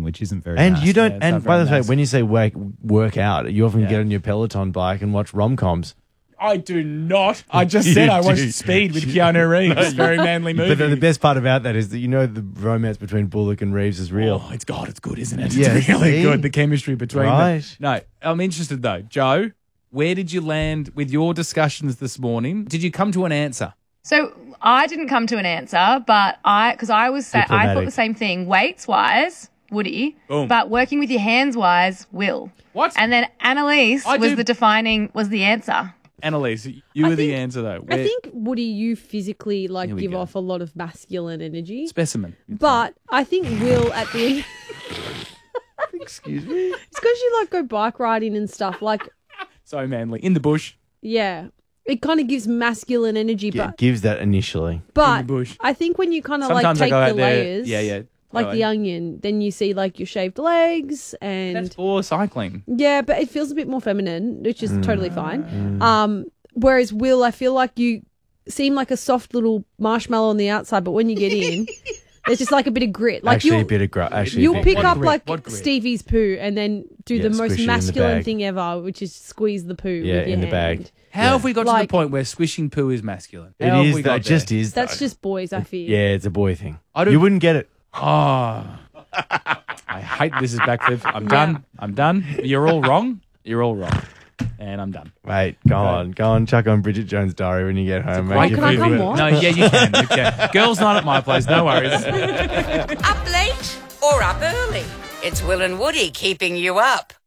which isn't very And nice. you don't. Yeah, it's not And by very the way, nice. when you say work out, you often get on your Peloton bike and watch rom-coms. I do not. I just said I watched Speed with Keanu Reeves. Very manly movie. But the best part about that is that the romance between Bullock and Reeves is real. Oh, it's good, isn't it? Yeah, It's really see? good. The chemistry between Right. them. No, I'm interested though. Joe, where did you land with your discussions this morning? Did you come to an answer? So I didn't come to an answer, but I thought the same thing. Weights wise, Woody, Boom. but working with your hands wise, Will. What? And then Annalise was the answer. Annalise, you were the answer though. I think, Woody, you physically Here we give go. off a lot of masculine energy. Specimen. But I think Will at the end... Excuse me? It's because you go bike riding and stuff. So manly. In the bush. Yeah. It kind of gives masculine energy, It but gives that initially. but in the bush. I think when you kind of Sometimes I take go the out there. layers, Yeah. like Go the on. onion, then you see your shaved legs and That's for cycling. yeah, but it feels a bit more feminine, which is totally fine. Whereas Will, I feel like you seem like a soft little marshmallow on the outside, but when you get in, there's just a bit of grit. Actually, a bit of actually. You'll pick What up grit? What grit? Stevie's poo and then do Yeah, the squish most it in the masculine bag. thing ever, which is squeeze the poo Yeah, with your in the hand. bag. How have we got to the Like- point where squishing poo is masculine? It How have is. we That got just there? is. That's though. just boys, I feel. Yeah, it's a boy thing. I don't- You wouldn't get it. Oh, I hate this is backflip. I'm done. I'm done. You're all wrong. You're all wrong. And I'm done. Mate, go on, chuck on Bridget Jones' Diary when you get home. mate. Oh, Give can I me a come bit- on? No, yeah, you can. You can. Girls' night at my place. No worries. Up late or up early? It's Will and Woody keeping you up.